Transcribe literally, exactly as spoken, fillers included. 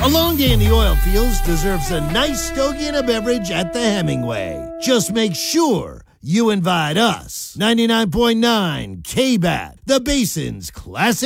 A long day in the oil fields deserves a nice stogie and a beverage at the Hemingway. Just make sure you invite us. ninety-nine point nine K B A T, the Basin's classic